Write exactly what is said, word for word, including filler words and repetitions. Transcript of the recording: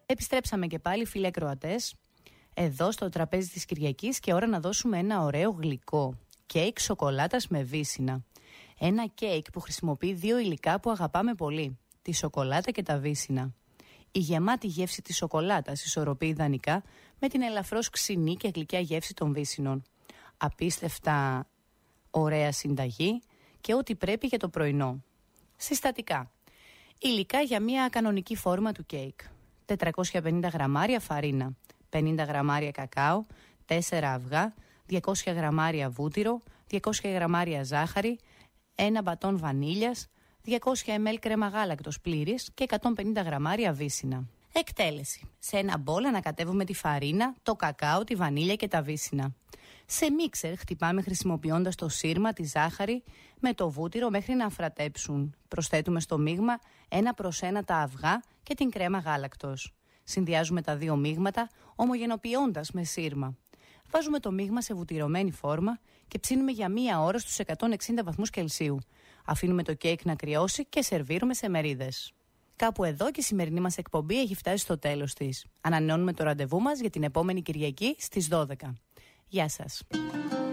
Επιστρέψαμε και πάλι, φίλοι ακροατές, εδώ στο τραπέζι της Κυριακής και ώρα να δώσουμε ένα ωραίο γλυκό. Κέικ σοκολάτας με βύσσινα. Ένα κέικ που χρησιμοποιεί δύο υλικά που αγαπάμε πολύ, τη σοκολάτα και τα βύσσινα. Η γεμάτη γεύση της σοκολάτας ισορροπεί ιδανικά με την ελαφρώς ξινή και γλυκιά γεύση των βύσσινων. Απίστευτα ωραία συνταγή και ό,τι πρέπει για το πρωινό. Συστατικά. Υλικά για μια κανονική φόρμα του κέικ. τετρακόσια πενήντα γραμμάρια φαρίνα, πενήντα γραμμάρια κακάο, τέσσερα αυγά, διακόσια γραμμάρια βούτυρο, διακόσια γραμμάρια ζάχαρη, ένα μπατόν βανίλιας, διακόσια μιλιλίτρα κρέμα γάλακτος πλήρης και εκατόν πενήντα γραμμάρια βύσσινα. Εκτέλεση. Σε ένα μπολ ανακατεύουμε τη φαρίνα, το κακάο, τη βανίλια και τα βύσσινα. Σε μίξερ χτυπάμε χρησιμοποιώντας το σύρμα, τη ζάχαρη με το βούτυρο μέχρι να αφρατέψουν. Προσθέτουμε στο μείγμα ένα προς ένα τα αυγά και την κρέμα γάλακτος. Συνδυάζουμε τα δύο μείγματα ομογενοποιώντας με σύρμα. Βάζουμε το μείγμα σε βουτυρωμένη φόρμα και ψήνουμε για μία ώρα στους εκατόν εξήντα βαθμούς Κελσίου. Αφήνουμε το κέικ να κρυώσει και σερβίρουμε σε μερίδες. Κάπου εδώ και η σημερινή μας εκπομπή έχει φτάσει στο τέλος της. Ανανεώνουμε το ραντεβού μας για την επόμενη Κυριακή στις δώδεκα. Γεια σας.